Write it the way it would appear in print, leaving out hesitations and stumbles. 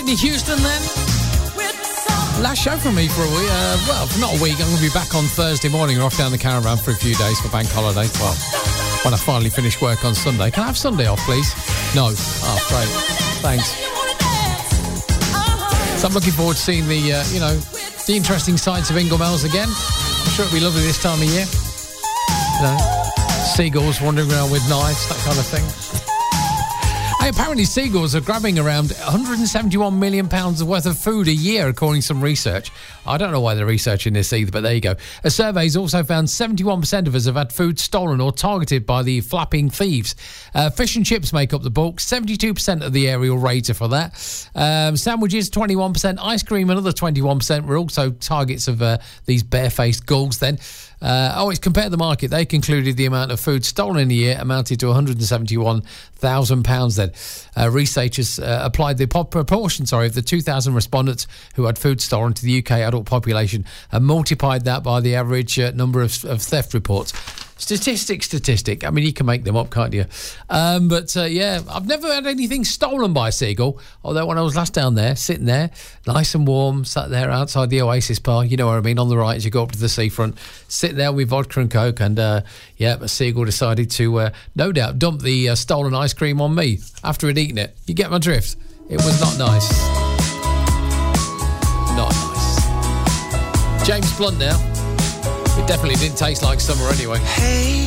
Whitney Houston then. Last show from me for a week. Well, for not a week. I'm going to be back on Thursday morning. We're off down the caravan for a few days for bank holiday. Well, when I finally finish work on Sunday. Can I have Sunday off, please? No. Oh, great. Thanks. So I'm looking forward to seeing the interesting sights of Inglemells again. I'm sure it'll be lovely this time of year. You know, seagulls wandering around with knives, that kind of thing. Hey, apparently seagulls are grabbing around £171 million worth of food a year, according to some research. I don't know why they're researching this either, but there you go. A survey's also found 71% of us have had food stolen or targeted by the flapping thieves. Fish and chips make up the bulk. 72% of the aerial raids are for that. Sandwiches, 21%. Ice cream, another 21%, were also targets of these barefaced gulls then. It's compared the market. They concluded the amount of food stolen in a year amounted to £171,000 then. Researchers applied the proportion of the 2,000 respondents who had food stolen to the UK adult population and multiplied that by the average number of theft reports. Statistic. I mean, you can make them up, can't you? I've never had anything stolen by a seagull. Although when I was last down there, sitting there, nice and warm, sat there outside the Oasis bar, you know what I mean, on the right as you go up to the seafront, sitting there with vodka and coke, and a seagull decided to, no doubt, dump the stolen ice cream on me after he'd eaten it. You get my drift? It was not nice. Not nice. James Blunt now. It definitely didn't taste like summer anyway. Hey,